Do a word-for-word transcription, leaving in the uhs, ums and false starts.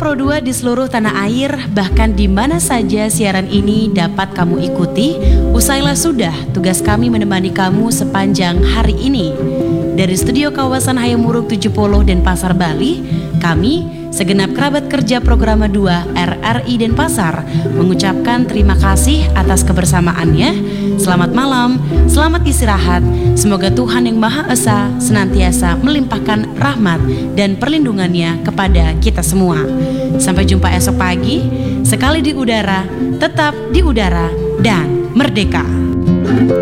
Pro dua di seluruh tanah air, bahkan di mana saja siaran ini dapat kamu ikuti, usailah sudah tugas kami menemani kamu sepanjang hari ini. Dari studio kawasan Hayamuruk tujuh puluh Denpasar, Bali, kami, segenap kerabat kerja Programa dua R R I Denpasar, mengucapkan terima kasih atas kebersamaannya. Selamat malam, selamat istirahat. Semoga Tuhan yang Maha Esa senantiasa melimpahkan rahmat dan perlindungannya kepada kita semua. Sampai jumpa esok pagi, sekali di udara, tetap di udara, dan merdeka.